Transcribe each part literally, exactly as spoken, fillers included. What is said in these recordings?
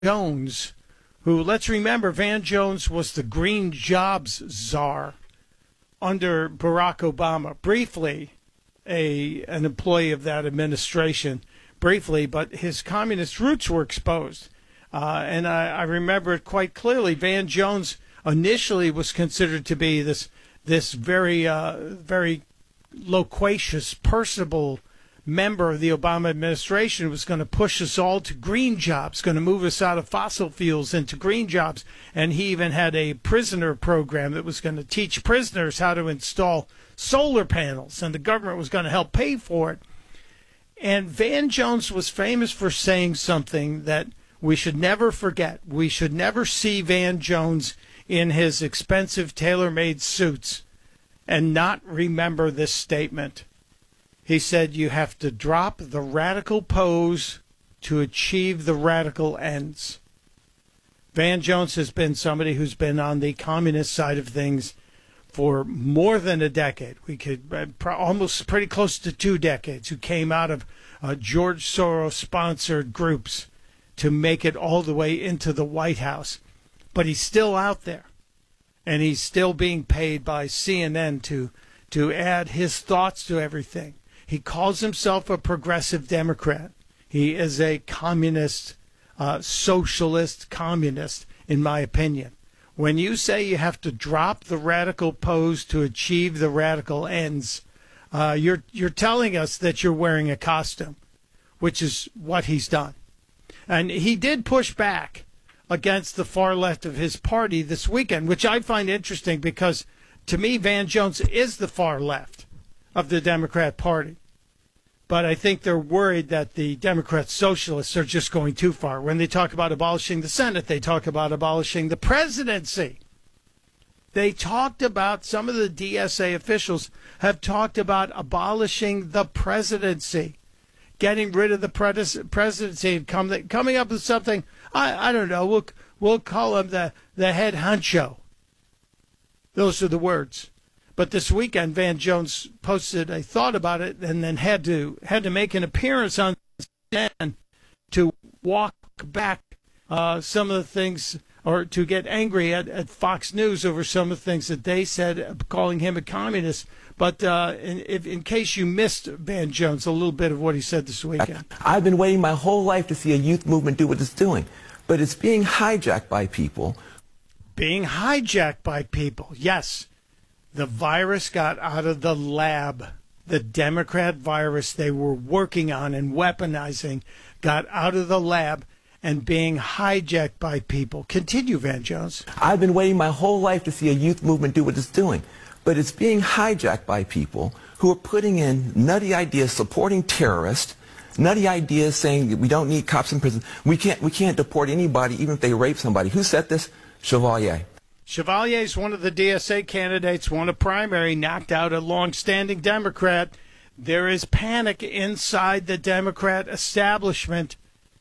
Jones, who, let's remember, Van Jones was the green jobs czar under Barack Obama, briefly a an employee of that administration, briefly, but his communist roots were exposed. Uh, and I, I remember it quite clearly. Van Jones initially was considered to be this this very, uh, very loquacious, personable member of the Obama administration who was going to push us all to green jobs, going to move us out of fossil fuels into green jobs. And he even had a prisoner program that was going to teach prisoners how to install solar panels, and the government was going to help pay for it. And Van Jones was famous for saying something that we should never forget. We should never see Van Jones in his expensive tailor-made suits and not remember this statement. He said, you have to drop the radical pose to achieve the radical ends. Van Jones has been somebody who's been on the communist side of things for more than a decade. We could uh, almost pretty close to two decades, who came out of uh, George Soros-sponsored groups to make it all the way into the White House. But he's still out there, and he's still being paid by C N N to to add his thoughts to everything. He calls himself a progressive Democrat. He is a communist, uh, socialist communist, in my opinion. When you say you have to drop the radical pose to achieve the radical ends, uh, you're you're telling us that you're wearing a costume, which is what he's done. And he did push back against the far left of his party this weekend, which I find interesting because, to me, Van Jones is the far left of the Democrat Party. But I think they're worried that the Democrat socialists are just going too far. When they talk about abolishing the Senate, they talk about abolishing the presidency. They talked about, some of the D S A officials have talked about abolishing the presidency, getting rid of the pres- presidency and come, coming up with something, I, I don't know, we'll, we'll call him the, the head honcho. Those are the words. But this weekend, Van Jones posted a thought about it and then had to had to make an appearance on C N N to walk back uh, some of the things, or to get angry at, at Fox News over some of the things that they said, calling him a communist. But uh, in, if, in case you missed Van Jones, a little bit of what he said this weekend. I've been waiting my whole life to see a youth movement do what it's doing, but it's being hijacked by people. Being hijacked by people, yes. The virus got out of the lab. The Democrat virus they were working on and weaponizing got out of the lab and being hijacked by people. Continue, Van Jones. I've been waiting my whole life to see a youth movement do what it's doing, but it's being hijacked by people who are putting in nutty ideas supporting terrorists, nutty ideas saying that we don't need cops in prison. We can't, we can't deport anybody even if they rape somebody. Who said this? Chevalier. Chevalier is one of the D S A candidates, won a primary, knocked out a long-standing Democrat. There is panic inside the Democrat establishment,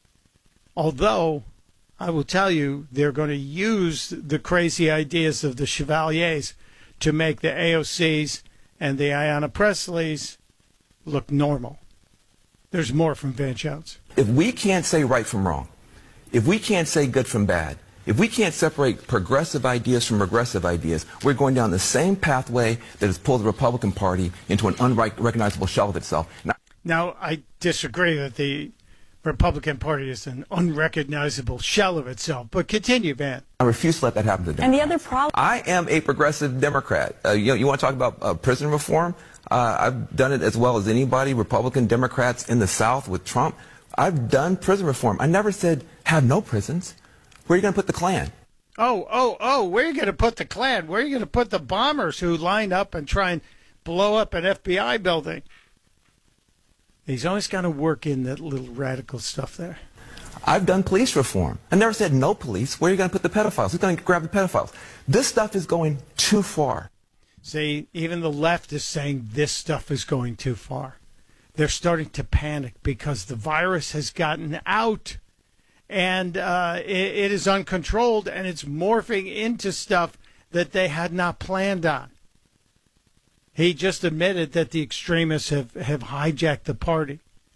although I will tell you they're going to use the crazy ideas of the Chevaliers to make the A O Cs and the Ayanna Presleys look normal. There's more from Van Jones. If we can't say right from wrong, if we can't say good from bad, if we can't separate progressive ideas from regressive ideas, we're going down the same pathway that has pulled the Republican Party into an unrecognizable shell of itself. Now, now I disagree that the Republican Party is an unrecognizable shell of itself, but continue, Van. I refuse to let that happen to Democrats. And the other problem... I am a progressive Democrat. Uh, you, you want to talk about uh, prison reform? Uh, I've done it as well as anybody, Republican Democrats in the South with Trump. I've done prison reform. I never said have no prisons. Where are you going to put the Klan? Oh, oh, oh, where are you going to put the Klan? Where are you going to put the bombers who line up and try and blow up an F B I building? He's always got to work in that little radical stuff there. I've done police reform. I never said no police. Where are you going to put the pedophiles? Who's going to grab the pedophiles? This stuff is going too far. See, even the left is saying this stuff is going too far. They're starting to panic because the virus has gotten out. And uh, it, it is uncontrolled, and it's morphing into stuff that they had not planned on. He just admitted that the extremists have, have hijacked the party.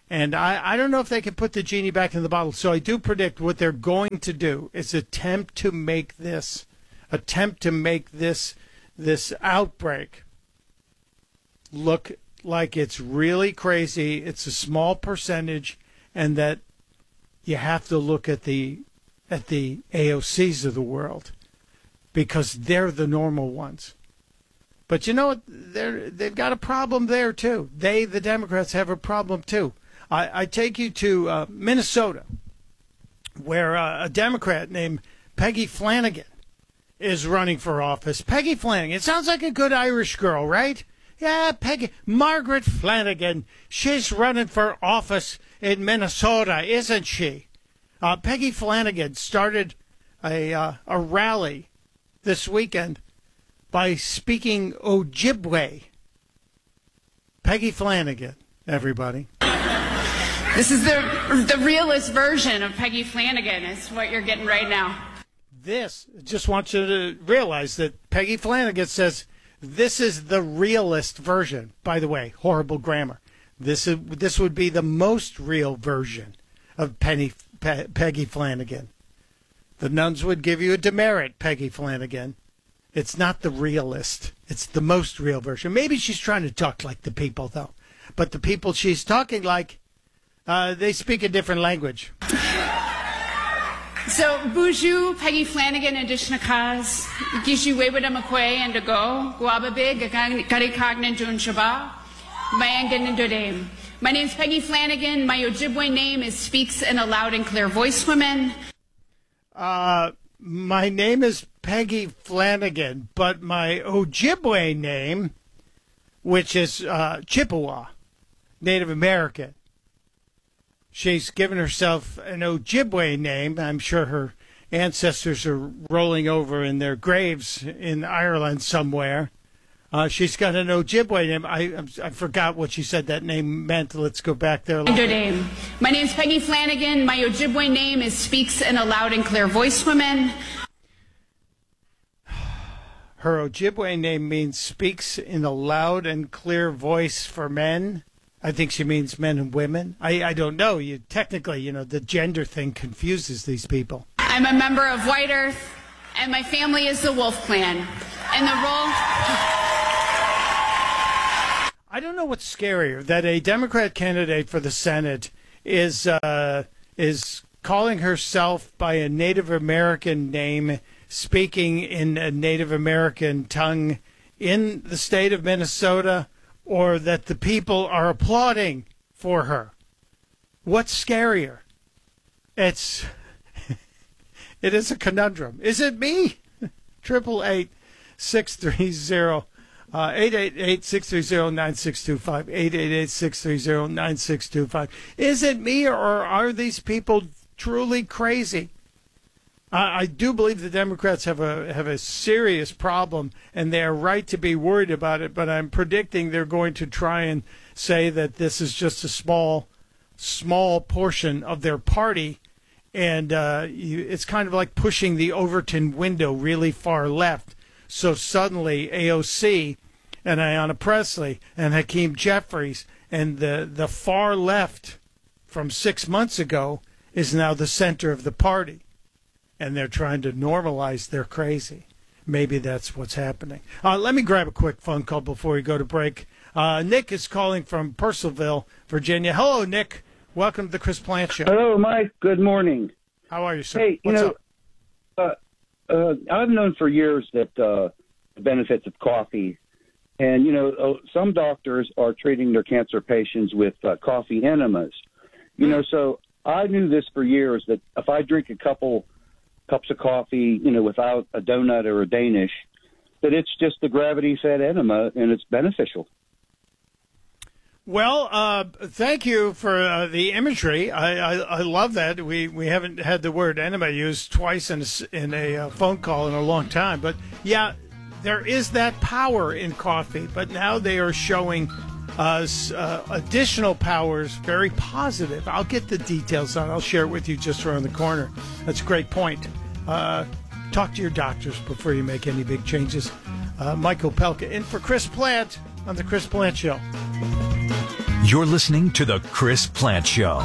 And I, I don't know if they can put the genie back in the bottle. So I do predict what they're going to do is attempt to make this, attempt to make this, this outbreak look like it's really crazy. It's a small percentage, and that you have to look at the, at the A O Cs of the world because they're the normal ones. But you know what? They're, they've got a problem there, too. They, the Democrats, have a problem, too. I, I take you to uh, Minnesota, where uh, a Democrat named Peggy Flanagan is running for office. Peggy Flanagan. It sounds like a good Irish girl, right? Yeah, Peggy. Margaret Flanagan. She's running for office in Minnesota, isn't she? Uh, Peggy Flanagan started a, uh, a rally this weekend by speaking Ojibwe. Peggy Flanagan, everybody. This is the the realist version of Peggy Flanagan is what you're getting right now. This, just want you to realize that Peggy Flanagan says this is the realist version. By the way, horrible grammar. This is this would be the most real version of Penny, Pe, Peggy Flanagan. The nuns would give you a demerit, Peggy Flanagan. It's not the realist. It's the most real version. Maybe she's trying to talk like the people, though. But the people she's talking like, uh, they speak a different language. So, Buju, Peggy Flanagan, and Dishnakaz, Gishu Wewada McQuay, and to go, Guababig, Garikagnan Jun Shaba, Mayangan and Dodame. My name's Peggy Flanagan. My Ojibwe name is Speaks in a Loud and Clear Voice Woman. Uh, my name is Peggy Flanagan, but my Ojibwe name, which is uh, Chippewa, Native American. She's given herself an Ojibwe name. I'm sure her ancestors are rolling over in their graves in Ireland somewhere. Uh, she's got an Ojibwe name. I, I forgot what she said that name meant. Let's go back there. My name's Peggy Flanagan. My Ojibwe name is Speaks in a Loud and Clear Voice Woman. Her Ojibwe name means speaks in a loud and clear voice for men. I think she means men and women. I, I don't know. You technically, you know, the gender thing confuses these people. I'm a member of White Earth, and my family is the Wolf Clan. And the role... I don't know what's scarier, that a Democrat candidate for the Senate is uh, is calling herself by a Native American name, speaking in a Native American tongue in the state of Minnesota, or that the people are applauding for her. What's scarier? It's it is a conundrum. Is it me? Triple eight six three zero uh eight eight eight six three zero nine six two five eight eight eight six three zero nine six two five. Is it me, or are these people truly crazy? I do believe the Democrats have a have a serious problem, and they are right to be worried about it. But I'm predicting they're going to try and say that this is just a small, small portion of their party, and uh, you, it's kind of like pushing the Overton window really far left. So suddenly A O C and Ayanna Pressley and Hakeem Jeffries and the the far left from six months ago is now the center of the party. And they're trying to normalize their crazy. Maybe that's what's happening. Uh, let me grab a quick phone call before we go to break. Uh, Nick is calling from Purcellville, Virginia. Hello, Nick. Welcome to the Chris Plante Show. Hello, Mike. Good morning. How are you, sir? Hey, you What's know, uh, uh, I've known for years that uh, the benefits of coffee, and, you know, uh, some doctors are treating their cancer patients with uh, coffee enemas. You know, so I knew this for years, that if I drink a couple cups of coffee, you know, without a donut or a Danish, that it's just the gravity-fed enema and it's beneficial. Well, uh, thank you for uh, the imagery. I, I, I love that. We we haven't had the word enema used twice in a, in a uh, phone call in a long time. But, yeah, there is that power in coffee. But now they are showing us uh, additional powers, very positive. I'll get the details on it. I'll share it with you just around the corner. That's a great point. Uh, talk to your doctors before you make any big changes. Uh, Michael Pelka in for Chris Plante on the Chris Plante Show. You're listening to The Chris Plante Show.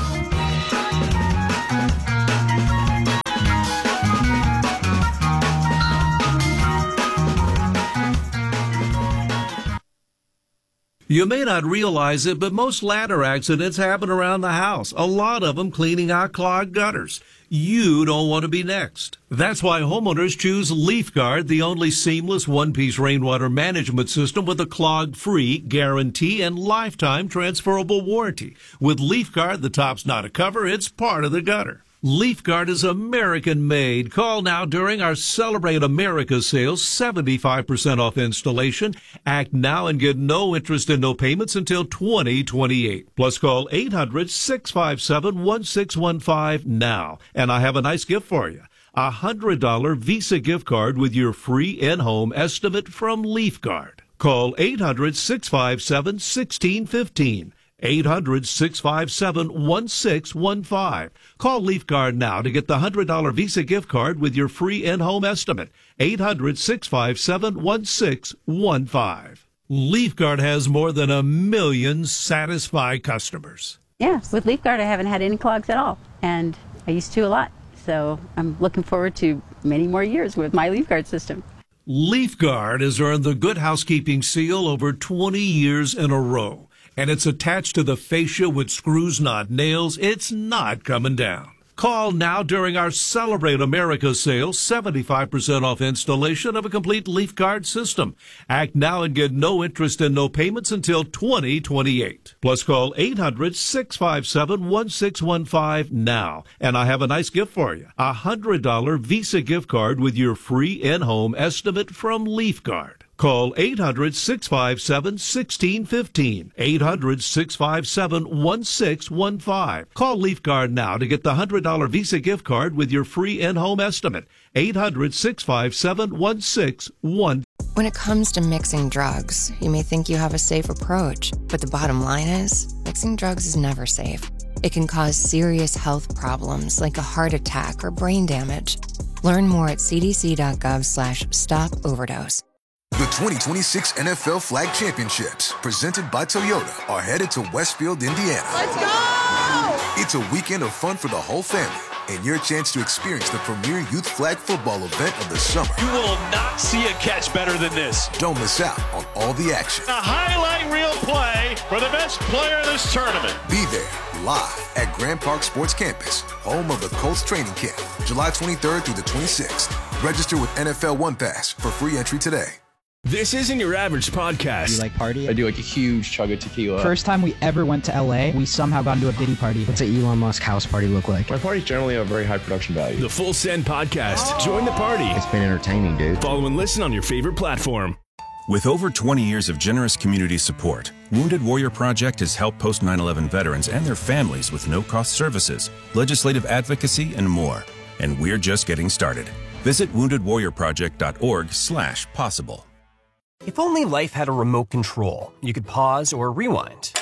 You may not realize it, but most ladder accidents happen around the house, a lot of them cleaning out clogged gutters. You don't want to be next. That's why homeowners choose LeafGuard, the only seamless one-piece rainwater management system with a clog-free guarantee and lifetime transferable warranty. With LeafGuard, the top's not a cover, it's part of the gutter. LeafGuard is American-made. Call now during our Celebrate America sales, seventy-five percent off installation. Act now and get no interest and no payments until twenty twenty-eight. Plus call eight hundred, six five seven, one six one five now. And I have a nice gift for you. A one hundred dollars Visa gift card with your free in-home estimate from LeafGuard. Call eight hundred, six five seven, one six one five. eight hundred, six five seven, one six one five. Call LeafGuard now to get the one hundred dollars Visa gift card with your free in-home estimate. eight hundred, six five seven, one six one five. LeafGuard has more than a million satisfied customers. Yeah, with LeafGuard I haven't had any clogs at all, and I used to a lot. So I'm looking forward to many more years with my LeafGuard system. LeafGuard has earned the Good Housekeeping seal over twenty years in a row. And it's attached to the fascia with screws, not nails. It's not coming down. Call now during our Celebrate America sale, seventy-five percent off installation of a complete LeafGuard system. Act now and get no interest and no payments until twenty twenty-eight. Plus call eight hundred, six five seven, one six one five now. And I have a nice gift for you. A one hundred dollars Visa gift card with your free in-home estimate from LeafGuard. Call eight hundred, six five seven, one six one five. eight hundred, six five seven, one six one five. Call LeafGuard now to get the one hundred dollars Visa gift card with your free in-home estimate. eight hundred, six five seven, one six one five. When it comes to mixing drugs, you may think you have a safe approach, but the bottom line is, mixing drugs is never safe. It can cause serious health problems like a heart attack or brain damage. Learn more at cdc.gov slash stop overdose. The twenty twenty-six N F L Flag Championships, presented by Toyota, are headed to Westfield, Indiana. Let's go! It's a weekend of fun for the whole family and your chance to experience the premier youth flag football event of the summer. You will not see a catch better than this. Don't miss out on all the action. A highlight reel play for the best player in this tournament. Be there live at Grand Park Sports Campus, home of the Colts training camp, July twenty-third through the twenty-sixth. Register with N F L One Pass for free entry today. This isn't your average podcast. Do you like party? I do like a huge chug of tequila. First time we ever went to L A, we somehow got into a Diddy party. What's an Elon Musk house party look like? My parties generally have very high production value. The Full Send Podcast. Oh. Join the party. It's been entertaining, dude. Follow and listen on your favorite platform. With over twenty years of generous community support, Wounded Warrior Project has helped post nine eleven veterans and their families with no-cost services, legislative advocacy, and more. And we're just getting started. Visit wounded warrior project dot org slash possible. If only life had a remote control, you could pause or rewind.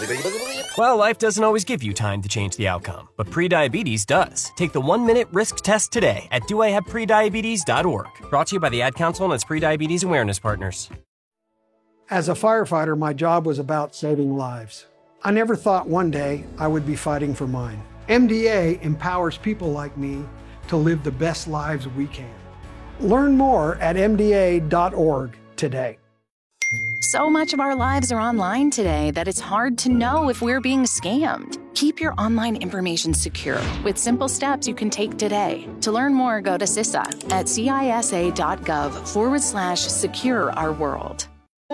Well, life doesn't always give you time to change the outcome, but prediabetes does. Take the one-minute risk test today at do I have prediabetes dot org. Brought to you by the Ad Council and its prediabetes awareness partners. As a firefighter, my job was about saving lives. I never thought one day I would be fighting for mine. M D A empowers people like me to live the best lives we can. Learn more at M D A dot org today. So much of our lives are online today that it's hard to know if we're being scammed. Keep your online information secure with simple steps you can take today. To learn more, go to C I S A at C I S A dot gov forward slash secure our world.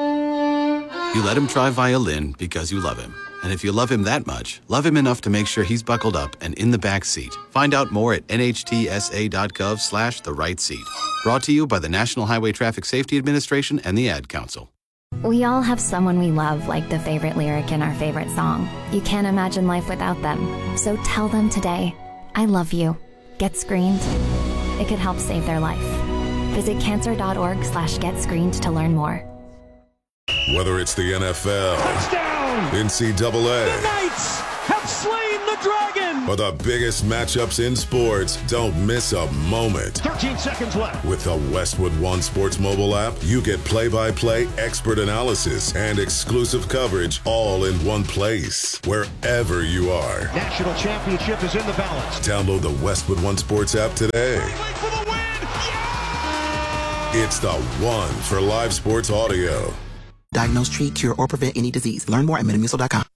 You let him try violin because you love him. And if you love him that much, love him enough to make sure he's buckled up and in the back seat. Find out more at N H T S A dot gov slash the right seat. Brought to you by the National Highway Traffic Safety Administration and the Ad Council. We all have someone we love, like the favorite lyric in our favorite song. You can't imagine life without them. So tell them today, I love you. Get screened. It could help save their life. Visit cancer dot org slash get screened to learn more. Whether it's the N F L, touchdown, N C double A, the Knights have slain the dragon. or the biggest matchups in sports, don't miss a moment. thirteen seconds left. With the Westwood One Sports mobile app, you get play-by-play expert analysis and exclusive coverage all in one place, wherever you are. National championship is in the balance. Download the Westwood One Sports app today. For the win! Yeah! It's the one for live sports audio. Diagnose, treat, cure, or prevent any disease. Learn more at metamucil dot com.